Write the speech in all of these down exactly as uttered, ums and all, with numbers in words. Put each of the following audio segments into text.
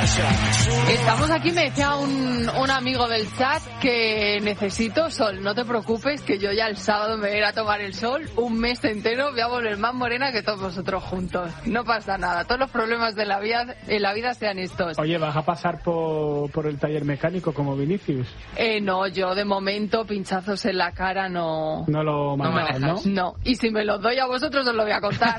Estamos aquí, me decía un, un amigo del chat que necesito sol. No te preocupes, que yo ya el sábado me voy a ir a tomar el sol un mes entero, voy a volver más morena que todos vosotros juntos. No pasa nada, todos los problemas de la vida, en la vida sean estos. Oye, ¿vas a pasar por, por el taller mecánico como Vinicius? Eh, no, yo de momento pinchazos en la cara no... No lo manejas, ¿no? No, y si me los doy a vosotros os lo voy a contar.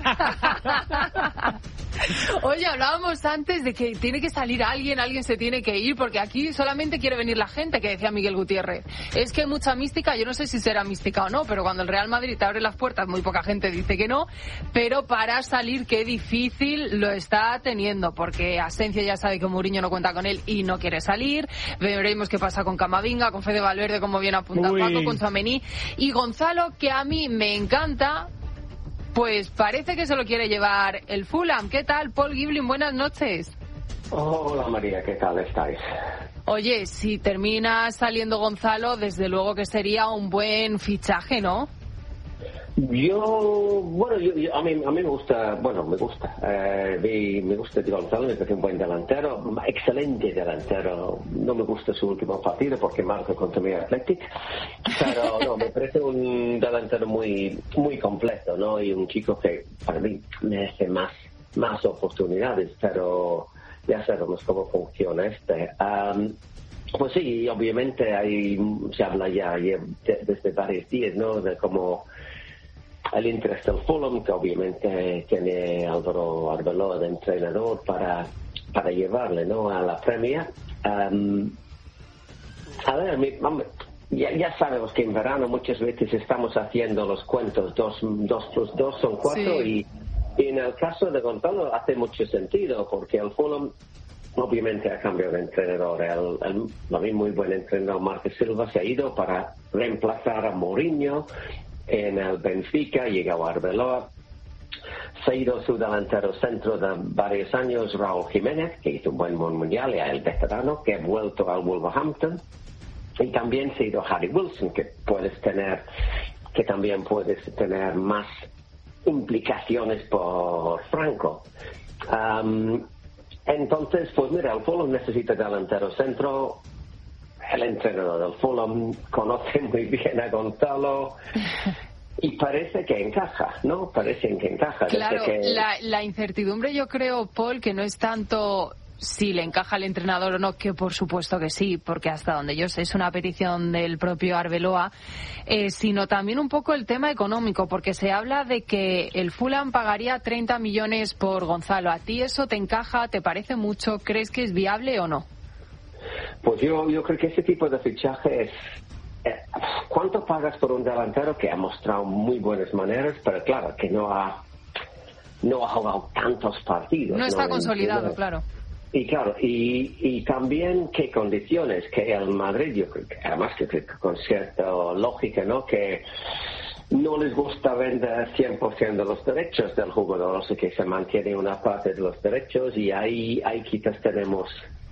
Oye, hablábamos antes de que tiene que salir alguien, alguien se tiene que ir, porque aquí solamente quiere venir la gente, que decía Miguel Gutiérrez. Es que hay mucha mística, yo no sé si será mística o no, pero cuando el Real Madrid te abre las puertas, muy poca gente dice que no, pero para salir qué difícil lo está teniendo, porque Asensio ya sabe que Mourinho no cuenta con él y no quiere salir. Veremos qué pasa con Camavinga, con Fede Valverde, como bien apunta Paco, con Tchouaméni, y Gonzalo, que a mí me encanta. Pues parece que se lo quiere llevar el Fulham. ¿Qué tal, Paul Giblin? Buenas noches. Hola María, ¿qué tal estáis? Oye, si termina saliendo Gonzalo, desde luego que sería un buen fichaje, ¿no? Yo, bueno, yo, yo, a, mí, a mí me gusta, bueno, me gusta, eh, vi, me gusta de Gonzalo, me parece un buen delantero, excelente delantero. No me gusta su último partido porque marca contra mi Athletic, pero no, me parece un delantero muy, muy completo, ¿no? Y un chico que para mí merece más, más oportunidades, pero ya sabemos cómo funciona este. Um, pues sí, obviamente hay, se habla ya desde varios días, ¿no? De cómo el interés del Fulham, que obviamente tiene Álvaro Arbeloa de entrenador para, para llevarle, ¿no?, a la Premier. Um, a ver, mi, ya, ya sabemos que en verano muchas veces estamos haciendo los cuentos, dos, dos plus dos son cuatro, sí. y, y en el caso de Gonzalo hace mucho sentido, porque el Fulham obviamente ha cambiado de entrenador. El, el, el muy buen entrenador Marco Silva se ha ido para reemplazar a Mourinho. En el Benfica llegó Arbeloa, se ha ido su delantero centro de varios años, Raúl Jiménez, que hizo un buen mundial, y el veterano, que ha vuelto al Wolverhampton, y también se ha ido Harry Wilson, que puedes tener, que también puedes tener más implicaciones por Franco. Um, entonces, pues mira, el Fulham necesita delantero centro. El entrenador del Fulham conoce muy bien a Gonzalo y parece que encaja, ¿no? Parece que encaja. Claro, que... la, la incertidumbre yo creo, Paul, que no es tanto si le encaja al entrenador o no, que por supuesto que sí, porque hasta donde yo sé es una petición del propio Arbeloa, eh, sino también un poco el tema económico, porque se habla de que el Fulham pagaría treinta millones por Gonzalo. ¿A ti eso te encaja? ¿Te parece mucho? ¿Crees que es viable o no? Pues yo, yo creo que ese tipo de fichaje es... Eh, ¿Cuánto pagas por un delantero que ha mostrado muy buenas maneras, pero claro, que no ha no ha jugado tantos partidos? No está ¿no? consolidado, en, claro. Y claro, y, y también qué condiciones, que el Madrid, yo creo que además que con cierta lógica, ¿no?, que no les gusta vender cien por ciento de los derechos del jugador, o sea que se mantiene una parte de los derechos, y ahí, ahí quizás tenemos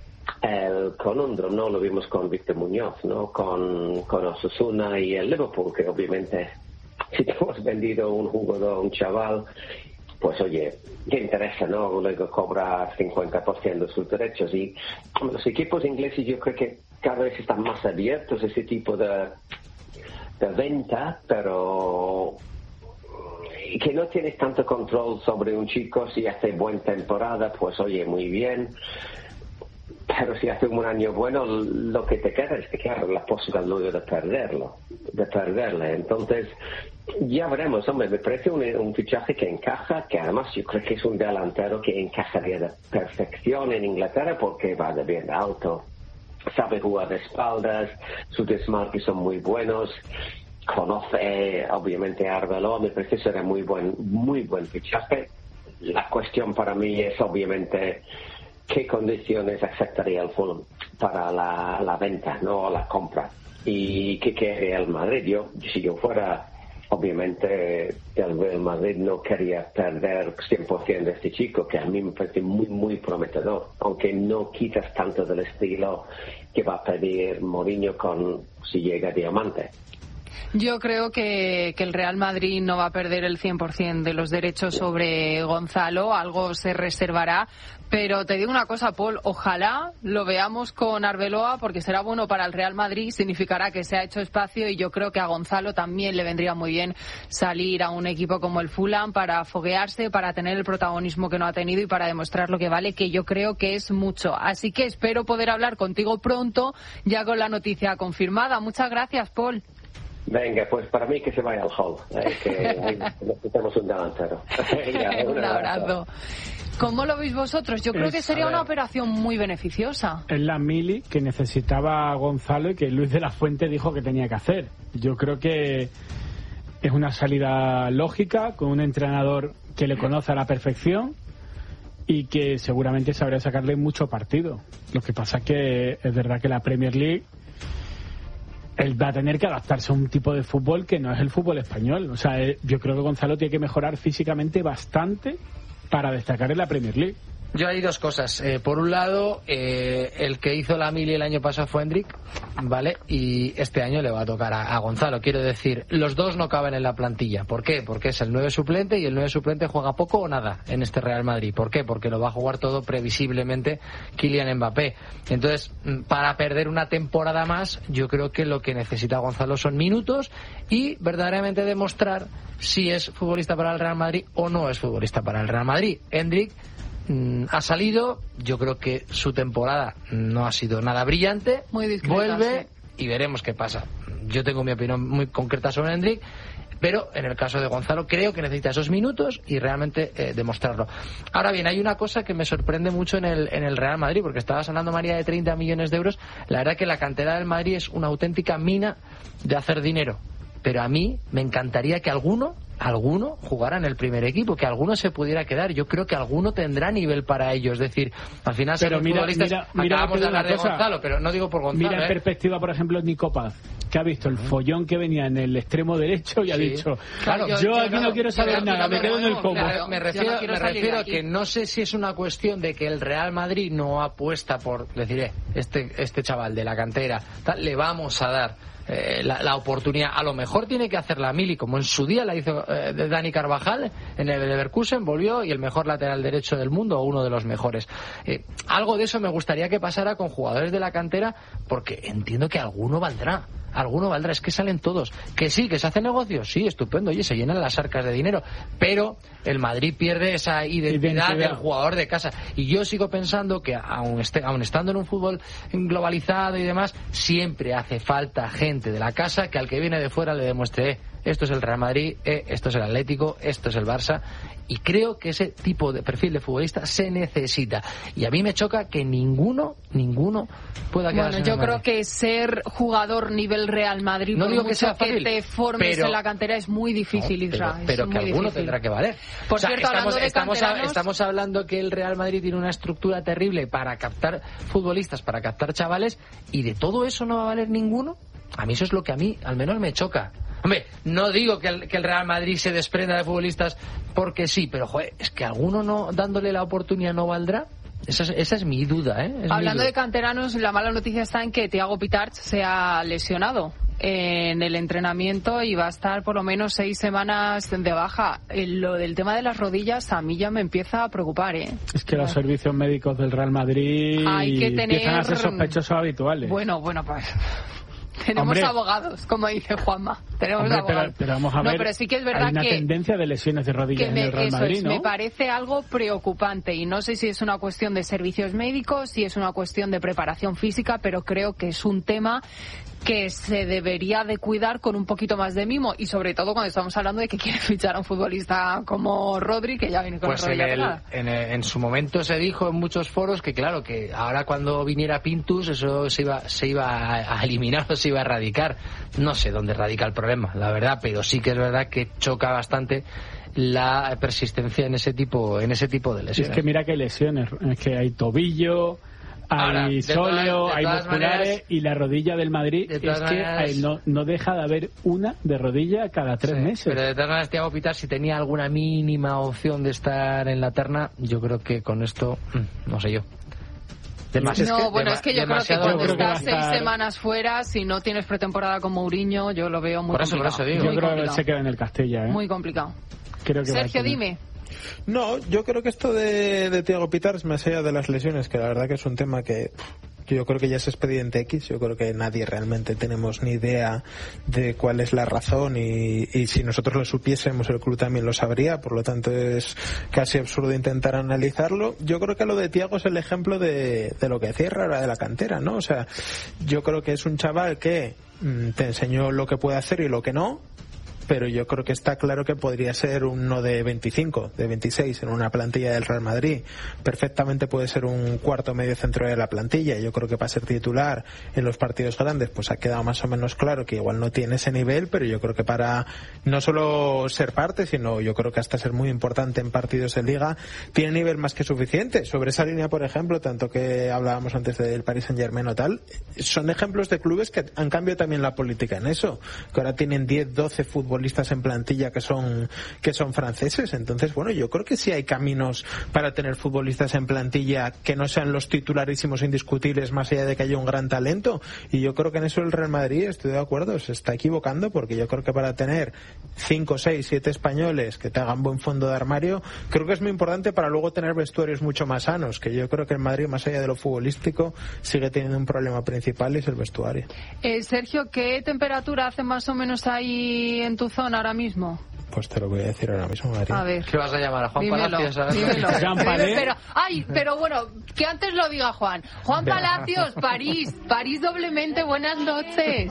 el conundrum, ¿no? Lo vimos con Víctor Muñoz, ¿no? Con, con Osasuna y el Liverpool, que obviamente si te hemos vendido un jugador, un chaval, pues oye, ¿qué interesa, no? Luego cobra cincuenta por ciento de sus derechos. Y los equipos ingleses yo creo que cada vez están más abiertos a ese tipo de, de venta, pero que no tienes tanto control sobre un chico. Si hace buena temporada, pues oye, muy bien. Pero si hace un año bueno, lo que te queda es que queda la posibilidad luego de perderlo, de perderle. Entonces, ya veremos, hombre, me parece un, un fichaje que encaja, que además yo creo que es un delantero que encajaría de perfección en Inglaterra porque va de bien alto, sabe jugar de espaldas, sus desmarques son muy buenos, conoce obviamente a Arbeloa, me parece que será muy buen, muy buen fichaje. La cuestión para mí es obviamente qué condiciones aceptaría el Fulham para la, la venta, no la compra, y qué quiere el Madrid. Yo, si yo fuera, obviamente el Real Madrid no quería perder cien por ciento de este chico, que a mí me parece muy muy prometedor, aunque no quitas tanto del estilo que va a pedir Mourinho con si llega Diamante. Yo creo que, que el Real Madrid no va a perder el cien por ciento de los derechos sobre Gonzalo, algo se reservará, Pero te digo una cosa, Paul, ojalá lo veamos con Arbeloa, porque será bueno para el Real Madrid, significará que se ha hecho espacio, y yo creo que a Gonzalo también le vendría muy bien salir a un equipo como el Fulham para foguearse, para tener el protagonismo que no ha tenido y para demostrar lo que vale, que yo creo que es mucho. Así que espero poder hablar contigo pronto, ya con la noticia confirmada. Muchas gracias, Paul. Venga, pues para mí que se vaya al Hull, eh, que necesitamos un delantero. Venga, un, un abrazo. ¿Cómo lo veis vosotros? Yo creo es, que sería una operación muy beneficiosa. Es la mili que necesitaba Gonzalo y que Luis de la Fuente dijo que tenía que hacer. Yo creo que es una salida lógica, con un entrenador que le conoce a la perfección y que seguramente sabrá sacarle mucho partido. Lo que pasa es que es verdad que la Premier League, él va a tener que adaptarse a un tipo de fútbol que no es el fútbol español. O sea, yo creo que Gonzalo tiene que mejorar físicamente bastante para destacar en la Premier League. Yo hay dos cosas. Eh, por un lado, eh, el que hizo la mili el año pasado fue Hendrik, ¿vale? Y este año le va a tocar a, a Gonzalo. Quiero decir, los dos no caben en la plantilla. ¿Por qué? Porque es el nueve suplente y el nueve suplente juega poco o nada en este Real Madrid. ¿Por qué? Porque lo va a jugar todo previsiblemente Kylian Mbappé. Entonces, para perder una temporada más, yo creo que lo que necesita Gonzalo son minutos y verdaderamente demostrar si es futbolista para el Real Madrid o no es futbolista para el Real Madrid. Hendrik ha salido, yo creo que su temporada no ha sido nada brillante, muy discreta, vuelve sí. Y veremos qué pasa. Yo tengo mi opinión muy concreta sobre Hendrik, pero en el caso de Gonzalo creo que necesita esos minutos y realmente eh, demostrarlo. Ahora bien, hay una cosa que me sorprende mucho en el, en el Real Madrid, porque estabas hablando, María, de treinta millones de euros. La verdad que la cantera del Madrid es una auténtica mina de hacer dinero, pero a mí me encantaría que alguno alguno jugara en el primer equipo, que alguno se pudiera quedar. Yo creo que alguno tendrá nivel para ello. Es decir, al final pero son mira, futbolistas. mira, mira, acabamos de hablar de cosa. Gonzalo, pero no digo por Gonzalo. Mira en ¿eh? perspectiva, por ejemplo, Nico Paz, que ha visto el follón que venía en el extremo derecho y sí. ha dicho, claro, yo, yo, yo aquí claro, no quiero saber claro, nada, no, me quedo no, en el combo. Claro, me refiero, no me refiero a que no sé si es una cuestión de que el Real Madrid no apuesta por decir, eh, este, este chaval de la cantera, tal, le vamos a dar Eh, la, la oportunidad. A lo mejor tiene que hacer la mili, como en su día la hizo eh, de Dani Carvajal en el Leverkusen, volvió y el mejor lateral derecho del mundo, o uno de los mejores. Eh, algo de eso me gustaría que pasara con jugadores de la cantera, porque entiendo que alguno valdrá. Alguno valdrá, es que salen todos. Que sí, que se hace negocio, sí, estupendo, oye, se llenan las arcas de dinero, pero el Madrid pierde esa identidad, identidad. del jugador de casa. Y yo sigo pensando que aun, este, aun estando en un fútbol globalizado y demás, siempre hace falta gente de la casa que al que viene de fuera le demuestre, eh, esto es el Real Madrid, eh, esto es el Atlético, esto es el Barça. Y creo que ese tipo de perfil de futbolista se necesita. Y a mí me choca que ninguno, ninguno pueda quedarse Bueno, yo en el creo que ser jugador nivel Real Madrid, no por digo mucho que sea fácil, que te formes pero, en la cantera, es muy difícil, no, Isra. Pero, pero es que muy alguno difícil. tendrá que valer. Por o sea, cierto, estamos, de estamos, canteranos... estamos hablando que el Real Madrid tiene una estructura terrible para captar futbolistas, para captar chavales, y de todo eso no va a valer ninguno. A mí eso es lo que a mí, al menos, me choca. Hombre, no digo que el, que el Real Madrid se desprenda de futbolistas porque sí, pero joder, es que alguno no dándole la oportunidad no valdrá. Esa es, esa es mi duda, ¿eh? Es Hablando duda. de canteranos, la mala noticia está en que Thiago Pitarch se ha lesionado en el entrenamiento y va a estar por lo menos seis semanas de baja. Lo del tema de las rodillas a mí ya me empieza a preocupar, ¿eh? Es que los servicios médicos del Real Madrid Hay que tener... empiezan a ser sospechosos habituales. Bueno, bueno, pues... Tenemos Hombre, abogados, como dice Juanma. Tenemos hombre, abogados. Pero, pero vamos a ver, no, pero sí que es verdad hay una que, tendencia de lesiones de rodillas me, en el Real eso Madrid, es, ¿no? Me parece algo preocupante y no sé si es una cuestión de servicios médicos, si es una cuestión de preparación física, pero creo que es un tema que se debería de cuidar con un poquito más de mimo y sobre todo cuando estamos hablando de que quiere fichar a un futbolista como Rodri, que ya viene con pues la rodilla en, el, pegada. en, el, en su momento se dijo en muchos foros que claro, que ahora cuando viniera Pintus eso se iba, se iba a, a eliminar o se iba a erradicar. No sé dónde radica el problema, la verdad, pero sí que es verdad que choca bastante la persistencia en ese tipo, en ese tipo de lesiones. Es que mira que hay lesiones, es que hay tobillo, Ahora, hay sóleo, hay musculares maneras, y la rodilla del Madrid es que maneras, hay, no, no deja de haber una de rodilla cada tres sí, meses. Pero de todas maneras, Thiago Pitarch, si tenía alguna mínima opción de estar en la terna, yo creo que con esto, no sé yo. Demasi- no, es que, bueno, es que yo creo que cuando creo estás que seis estar... semanas fuera, si no tienes pretemporada con Mourinho, yo lo veo muy por eso, complicado. Por eso digo. Yo muy creo complicado. que se queda en el Castilla, ¿eh? Muy complicado. Creo que Sergio, dime. No, yo creo que esto de, de Thiago Pitars, más allá de las lesiones, que la verdad que es un tema que yo creo que ya es expediente X, yo creo que nadie realmente tenemos ni idea de cuál es la razón y, y si nosotros lo supiésemos el club también lo sabría, por lo tanto es casi absurdo intentar analizarlo. Yo creo que lo de Thiago es el ejemplo de, de lo que decía ahora de la cantera, ¿no? O sea, yo creo que es un chaval que mmm, te enseñó lo que puede hacer y lo que no, pero yo creo que está claro que podría ser uno de veinticinco, de veintiséis en una plantilla del Real Madrid. Perfectamente puede ser un cuarto medio centro de la plantilla. Yo creo que para ser titular en los partidos grandes pues ha quedado más o menos claro que igual no tiene ese nivel, pero yo creo que para no solo ser parte, sino yo creo que hasta ser muy importante en partidos de Liga, tiene nivel más que suficiente. Sobre esa línea, por ejemplo, tanto que hablábamos antes del Paris Saint-Germain o tal, son ejemplos de clubes que han cambiado también la política en eso, que ahora tienen diez, doce futbolistas en plantilla que son que son franceses. Entonces, bueno, yo creo que sí hay caminos para tener futbolistas en plantilla que no sean los titularísimos indiscutibles, más allá de que haya un gran talento, y yo creo que en eso el Real Madrid, estoy de acuerdo, se está equivocando, porque yo creo que para tener cinco, seis, siete españoles que te hagan buen fondo de armario, creo que es muy importante para luego tener vestuarios mucho más sanos, que yo creo que el Madrid, más allá de lo futbolístico, sigue teniendo un problema principal y es el vestuario. Eh, Sergio, ¿qué temperatura hace más o menos ahí en tu zona ahora mismo? Pues te lo voy a decir ahora mismo, María. A ver. ¿Qué vas a llamar a Juan dímelo, Palacios? A ver. Dímelo. Jean Palais. Pero, ay, pero bueno, que antes lo diga Juan. Juan Palacios, París. París doblemente, buenas noches.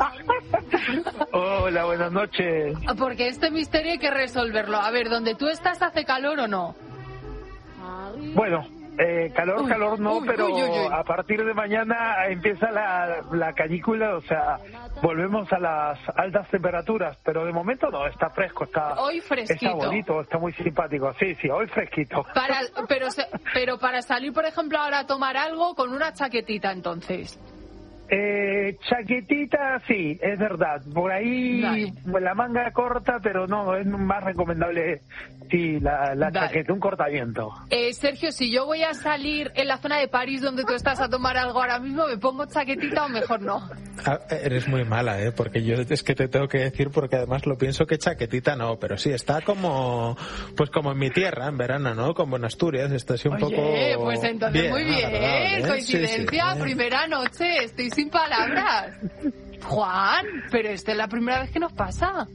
Hola, buenas noches. Porque este misterio hay que resolverlo. A ver, ¿donde tú estás hace calor o no? Bueno, eh, calor, Uy, calor no, uy, pero uy, uy, uy. a partir de mañana empieza la, la canícula, o sea, volvemos a las altas temperaturas, pero de momento no, está fresco, está, Hoy fresquito. está bonito, está muy simpático, sí, sí, hoy fresquito. Para, pero, se- pero para salir, por ejemplo, ahora a tomar algo con una chaquetita, entonces. Eh, chaquetita, sí, es verdad. Por ahí Vale. la manga corta, pero no, es más recomendable, sí, la, la Vale. chaqueta, un cortaviento. Eh, Sergio, si yo voy a salir en la zona de París donde tú estás a tomar algo ahora mismo, ¿me pongo chaquetita o mejor no? Ah, eres muy mala, ¿eh? Porque yo es que te tengo que decir, porque además lo pienso que chaquetita no, pero sí, está como pues como en mi tierra, en verano, ¿no? Como en Asturias, está así un Oye, poco... pues entonces bien, muy bien, agradable, ¿eh? coincidencia, Sí, sí. primera noche, estoy sin palabras. Juan, pero esta es la primera vez que nos pasa.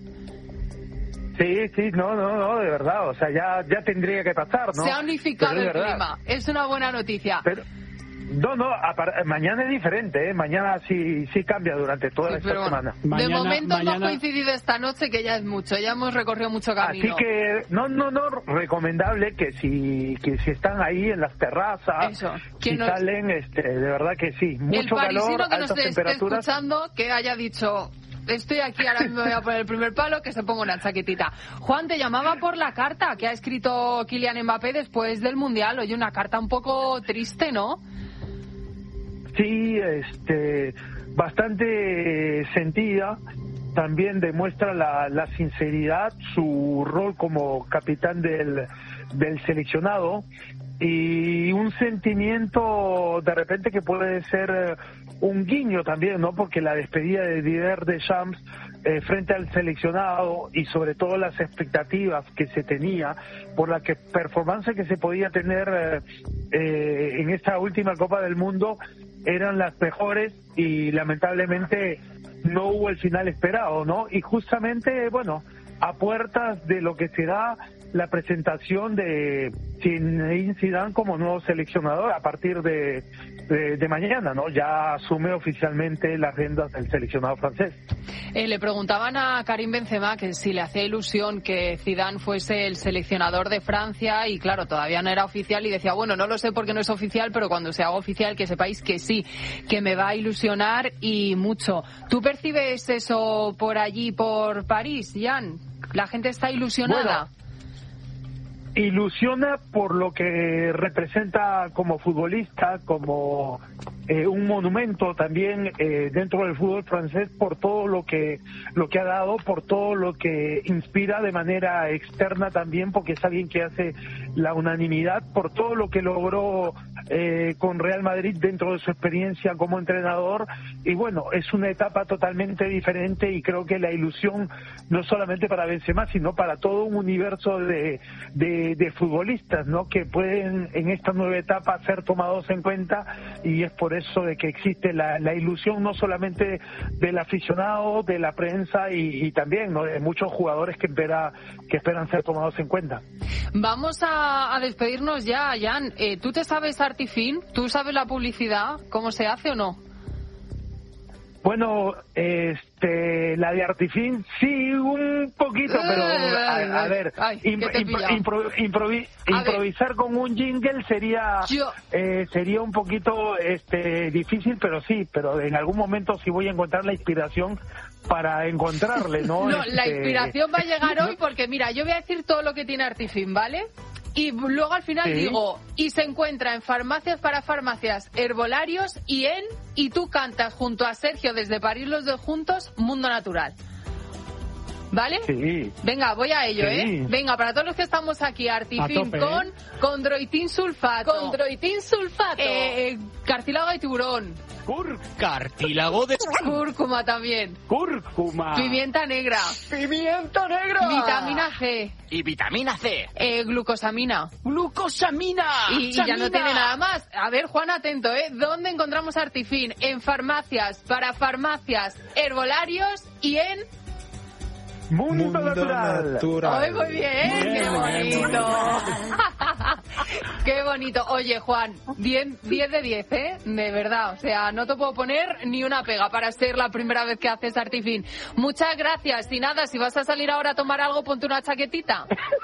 Sí, sí, no, no, no, de verdad, o sea, ya, ya tendría que pasar, ¿no? Se ha unificado Pero es el verdad. clima, es una buena noticia. Pero, no, no, apar- mañana es diferente, ¿eh? Mañana sí, sí cambia durante toda Sí, esta pero bueno, semana. de Mañana- momento hemos mañana- coincidido esta noche, que ya es mucho, ya hemos recorrido mucho camino. Así que, no, no, no, recomendable que si, que si están ahí en las terrazas, Eso, si que nos- salen, este, de verdad que sí, el mucho parisino calor, que nos altas esté temperaturas. escuchando, que haya dicho, estoy aquí, ahora mismo voy a poner el primer palo, que se ponga una chaquetita. Juan, te llamaba por la carta que ha escrito Kylian Mbappé después del Mundial. Oye, una carta un poco triste, ¿no? Sí, este, bastante sentida. También demuestra la, la sinceridad, su rol como capitán del, del seleccionado y un sentimiento de repente que puede ser eh, un guiño también, ¿no? Porque la despedida de Didier Deschamps eh, frente al seleccionado y sobre todo las expectativas que se tenía por la que performance que se podía tener eh, eh, en esta última Copa del Mundo eran las mejores y lamentablemente no hubo el final esperado, ¿no? Y justamente, bueno, a puertas de lo que será la presentación de Zinedine Zidane como nuevo seleccionador a partir de, de, de mañana, ¿no? Ya asume oficialmente las riendas del seleccionado francés. Eh, le preguntaban a Karim Benzema que si le hacía ilusión que Zidane fuese el seleccionador de Francia y claro, todavía no era oficial y decía, bueno, no lo sé porque no es oficial, pero cuando se haga oficial que sepáis que sí, que me va a ilusionar y mucho. ¿Tú percibes eso por allí, por París, Jan? ¿La gente está ilusionada? Bueno, ilusiona por lo que representa como futbolista, como eh, un monumento también eh, dentro del fútbol francés, por todo lo que lo que ha dado, por todo lo que inspira de manera externa también, porque es alguien que hace la unanimidad, por todo lo que logró eh, con Real Madrid dentro de su experiencia como entrenador, y bueno, es una etapa totalmente diferente, y creo que la ilusión no solamente para Benzema, sino para todo un universo de, de, de futbolistas, ¿no?, que pueden en esta nueva etapa ser tomados en cuenta, y es por eso de que existe la, la ilusión no solamente del aficionado, de la prensa, y, y también, ¿no?, de muchos jugadores que, espera, que esperan ser tomados en cuenta. Vamos a, a despedirnos ya, Jan. Eh, ¿Tú te sabes Artifin? ¿Tú sabes la publicidad? ¿Cómo se hace o no? Bueno, este, la de Artifin, sí, un poquito, pero a, a ver, Ay, impro, impro, improvi, a improvisar ver. Con un jingle sería Yo... eh, sería un poquito este difícil, pero sí, pero en algún momento sí voy a encontrar la inspiración para encontrarle, ¿no? No, este... la inspiración va a llegar hoy porque, mira, yo voy a decir todo lo que tiene Artifin, ¿vale? Y luego al final ¿Sí? digo, y se encuentra en farmacias para farmacias, herbolarios y en, y tú cantas junto a Sergio desde París los dos juntos, Mundo Natural. ¿Vale? Sí. Venga, voy a ello, sí. ¿eh? Venga, para todos los que estamos aquí, Artifin con ¿eh? Condroitin sulfato. Condroitin sulfato. Eh, eh, cartílago de tiburón. Cur Cartílago de... Cúrcuma también. Cúrcuma. Pimienta negra. Pimienta negra. Vitamina G. Y vitamina C. Eh, glucosamina. Glucosamina. Y, y ya no tiene nada más. A ver, Juan, atento, ¿eh? ¿Dónde encontramos Artifin? En farmacias, para farmacias, herbolarios y en... Mundo, Mundo natural. natural. ¡Ay, muy bien! bien ¡Qué bonito! ¡Qué bonito! Oye, Juan, diez de diez, ¿eh? De verdad. O sea, no te puedo poner ni una pega para ser la primera vez que haces Artifin. Muchas gracias. Y nada, si vas a salir ahora a tomar algo, ponte una chaquetita.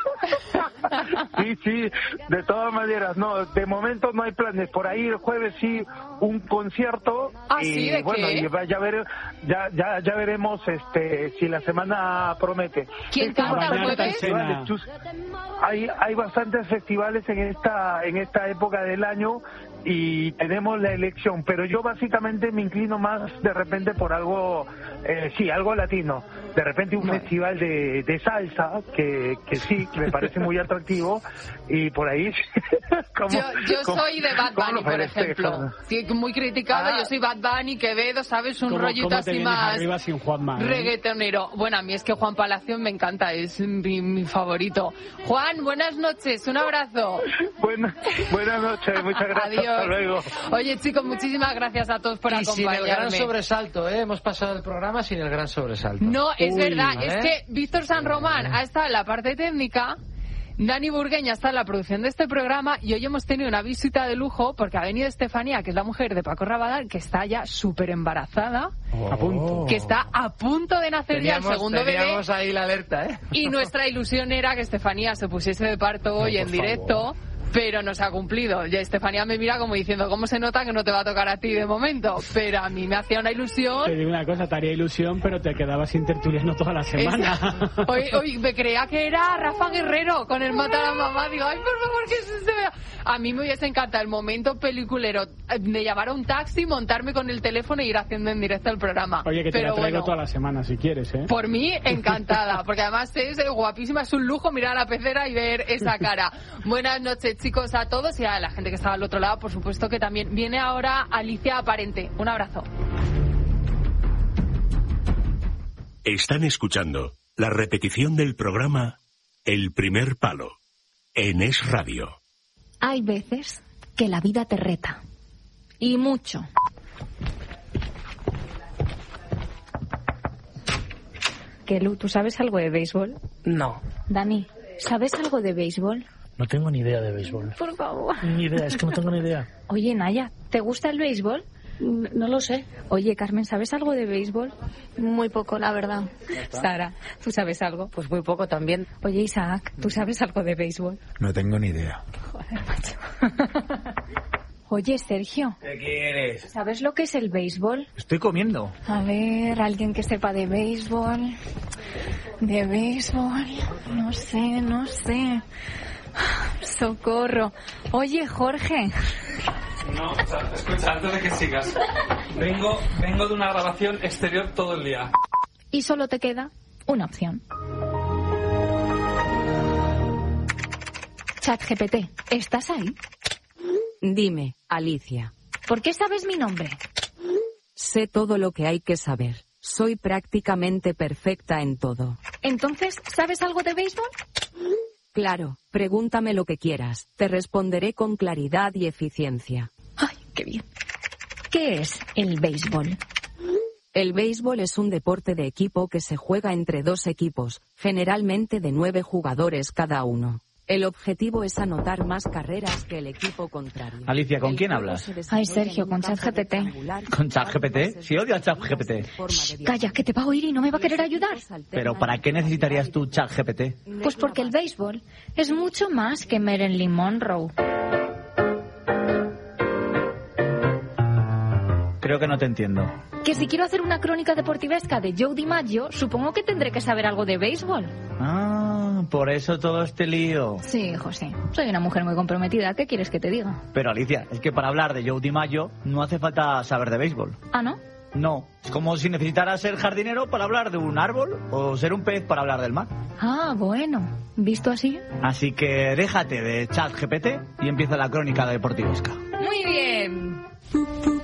Sí, sí, de todas maneras. No, de momento no hay planes. Por ahí el jueves sí, un concierto. ¿Ah, y, sí? ¿De bueno, qué? Y ya, ver, ya, ya, ya veremos este si la semana promete. ¿Quién Estos canta el bastantes jueves? Chus, hay, hay bastantes festivales en esta, en esta época del año y tenemos la elección, pero yo básicamente me inclino más de repente por algo, eh, sí, algo latino. De repente un no. festival de, de salsa, que, que sí, que me parece muy atractivo, y por ahí... como, yo yo como, soy de Bad Bunny, por ejemplo. Sí, muy criticado, ah. yo soy Bad Bunny, Quevedo, ¿sabes? Un ¿Cómo, rollito cómo te así vienes más... arriba sin Juanma, ¿eh? Reggaetonero. Bueno, a mí es que Juan Palacio me encanta, es mi, mi favorito. Juan, buenas noches, un abrazo. Buena, buenas noches, muchas gracias. Adiós. Hasta luego. Oye, chicos, muchísimas gracias a todos por y acompañarme. Sin el gran sobresalto, ¿eh? Hemos pasado el programa sin el gran sobresalto. No, es Uy, verdad, ¿eh? es que Víctor San Román ha estado en la parte técnica, Dani Burgueña está en la producción de este programa y hoy hemos tenido una visita de lujo porque ha venido Estefanía, que es la mujer de Paco Rabadán, que está ya súper embarazada, oh. a punto. que está a punto de nacer teníamos, ya el segundo bebé. Teníamos ahí la alerta, ¿eh? Y nuestra ilusión era que Estefanía se pusiese de parto hoy no, en directo. Favor. Pero no se ha cumplido. Ya Estefanía me mira como diciendo, ¿cómo se nota que no te va a tocar a ti de momento? Pero a mí me hacía una ilusión. Te digo una cosa, te haría ilusión, pero te quedabas sin tertuliano toda la semana. Hoy, hoy me creía que era Rafa Guerrero con el Mata a la mamá. Digo, ay, por favor, que eso se vea. A mí me hubiese encantado el momento peliculero de llamar a un taxi, montarme con el teléfono e ir haciendo en directo el programa. Oye, que te pero la traigo bueno, toda la semana si quieres, ¿eh? Por mí, encantada, porque además es guapísima, es un lujo mirar a la pecera y ver esa cara. Buenas noches, chicos, a todos y a la gente que estaba al otro lado, por supuesto que también. Viene ahora Alicia Aparente. Un abrazo. Están escuchando la repetición del programa El Primer Palo en Es Radio. Hay veces que la vida te reta. Y mucho. Kelu, ¿tú sabes algo de béisbol? No. Dani, ¿sabes algo de béisbol? No tengo ni idea de béisbol. Por favor. Ni idea, es que no tengo ni idea. Oye, Naya, ¿te gusta el béisbol? No, no lo sé. Oye, Carmen, ¿sabes algo de béisbol? Muy poco, la verdad. Sara, ¿tú sabes algo? Pues muy poco también. Oye, Isaac, ¿tú sabes algo de béisbol? No tengo ni idea. Joder, macho. Oye, Sergio. ¿Qué quieres? ¿Sabes lo que es el béisbol? Estoy comiendo. A ver, alguien que sepa de béisbol. De béisbol. No sé, no sé. Socorro. Oye, Jorge. No, o sea, escucha, antes de que sigas. Vengo, vengo de una grabación exterior todo el día. Y solo te queda una opción. ChatGPT, ¿estás ahí? Dime, Alicia. ¿Por qué sabes mi nombre? Sé todo lo que hay que saber. Soy prácticamente perfecta en todo. Entonces, ¿sabes algo de béisbol? Claro, pregúntame lo que quieras. Te responderé con claridad y eficiencia. Ay, qué bien. ¿Qué es el béisbol? El béisbol es un deporte de equipo que se juega entre dos equipos, generalmente de nueve jugadores cada uno. El objetivo es anotar más carreras que el equipo contrario. Alicia, ¿con quién hablas? Ay, Sergio, con ChatGPT. ¿Con ChatGPT? Si odio a ChatGPT. Shh, calla, que te va a oír y no me va a querer ayudar. ¿Pero para qué necesitarías tú ChatGPT? Pues porque el béisbol es mucho más que Marilyn Monroe. Creo que no te entiendo. Que si quiero hacer una crónica deportivesca de Joe DiMaggio, supongo que tendré que saber algo de béisbol. Ah, por eso todo este lío. Sí, José. Soy una mujer muy comprometida. ¿Qué quieres que te diga? Pero Alicia, es que para hablar de Joe DiMaggio no hace falta saber de béisbol. ¿Ah, no? No, es como si necesitaras ser jardinero para hablar de un árbol o ser un pez para hablar del mar. Ah, bueno. ¿Visto así? Así que déjate de ChatGPT y empieza la crónica deportivesca. Muy bien.